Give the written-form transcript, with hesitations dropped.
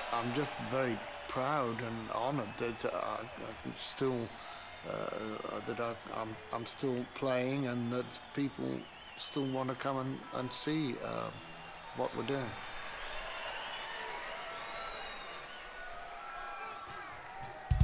I'm just very proud and honoured that I'm still I'm still playing, and that people still want to come and see what we're doing.